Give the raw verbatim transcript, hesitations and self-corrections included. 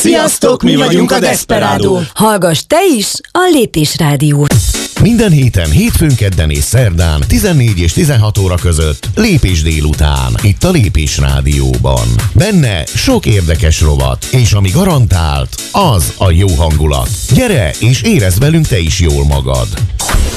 Sziasztok, mi vagyunk a Desperado! Hallgass te is a Lépés Rádiót! Minden héten, hétfőn, kedden és szerdán tizennégy és tizenhat óra között Lépés délután, itt a Lépés Rádióban. Benne sok érdekes rovat, és ami garantált, az a jó hangulat. Gyere és érezd velünk te is jól magad!